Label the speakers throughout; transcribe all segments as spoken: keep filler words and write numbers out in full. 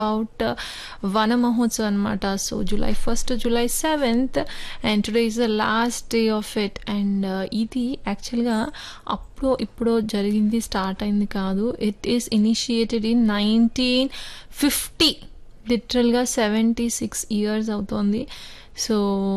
Speaker 1: about uh, Vana Mahotsav anamata. So July first to July seventh, and today is the last day of it. And uh, ఇది యాక్చువల్గా అప్పుడు ఇప్పుడు జరిగింది, start అయింది కాదు. It is initiated in nineteen fifty, లిటరల్గా seventy six years అవుతోంది. So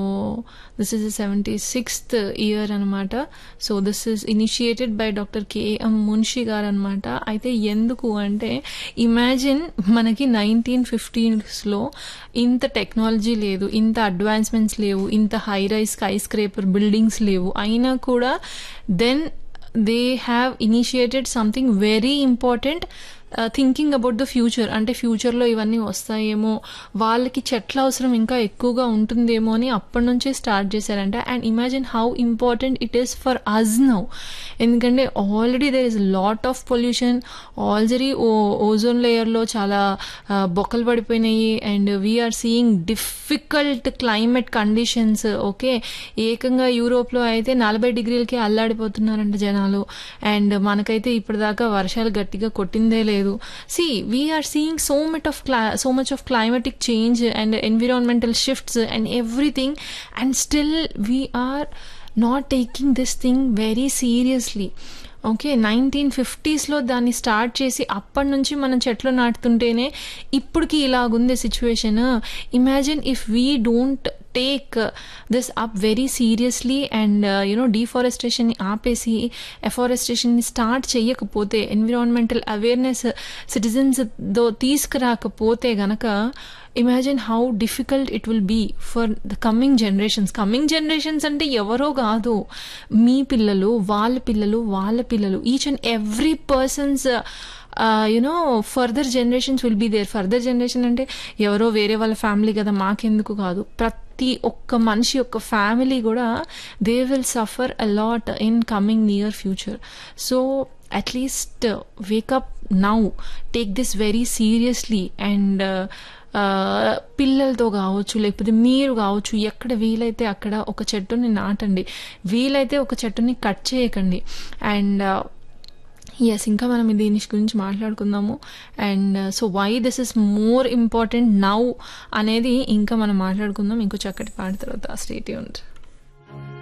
Speaker 1: this is the seventy sixth year అనమాట. So this is initiated by doctor KM Munshi గారు అనమాట. అయితే ఎందుకు అంటే, ఇమాజిన్ మనకి నైన్టీన్ ఫిఫ్టీన్స్లో ఇంత టెక్నాలజీ లేదు, ఇంత అడ్వాన్స్మెంట్స్ లేవు, ఇంత high rise sky scraper buildings లేవు, అయినా కూడా then they have initiated something very important, thinking about the future. అంటే ఫ్యూచర్లో ఇవన్నీ వస్తాయేమో, వాళ్ళకి చెట్ల అవసరం ఇంకా ఎక్కువగా ఉంటుందేమో అని అప్పటి నుంచే స్టార్ట్ చేశారంట. And imagine how important it is for us now. ఎందుకంటే already there is lot of pollution, already oh ozone లేయర్లో చాలా బొక్కలు పడిపోయినాయి. And we are seeing difficult climate conditions. Okay, ఏకంగా యూరోప్లో అయితే నలభై డిగ్రీలకి అల్లాడిపోతున్నారంట జనాలు. అండ్ మనకైతే ఇప్పటిదాకా వర్షాలు గట్టిగా కొట్టిందే లేదు. See, we are seeing so much of cli- so much of climatic change and environmental shifts and everything, and still we are not taking this thing very seriously. Okay, nineteen ఫిఫ్టీస్లో దాన్ని start చేసి అప్పటి నుంచి మనం చెట్లు నాటుతుంటేనే ఇప్పటికి ఇలాగుంది situation. Imagine if we don't take this up very seriously and you know డీఫారెస్టేషన్ని ఆపేసి ఎఫారెస్టేషన్ని start చేయకపోతే, environmental awareness సిటిజన్స్తో తీసుకురాకపోతే గనక, imagine how difficult it will be for the coming generations. Coming generations అంటే ఎవరో కాదు, మీ పిల్లలు, వాళ్ళ పిల్లలు, వాళ్ళ పిల్లలు, each and every persons you know further generations will be there. Further generation అంటే ఎవరో వేరే వాళ్ళ ఫ్యామిలీ కదా, మాకెందుకు కాదు, ప్రతి ఒక్క మనిషి యొక్క ఫ్యామిలీ కూడా they will suffer a lot in coming near future. So at least wake up now, take this very seriously. And పిల్లలతో కావచ్చు, లేకపోతే మీరు కావచ్చు, ఎక్కడ వీలైతే అక్కడ ఒక చెట్టుని నాటండి, వీలైతే ఒక చెట్టుని కట్ చేయకండి. అండ్ ఎస్, ఇంకా మనం దీని గురించి మాట్లాడుకుందాము. And so why this is more important now అనేది ఇంకా మనం మాట్లాడుకుందాం ఇంకో చక్కటి పాట తర్వాత. Stay tuned.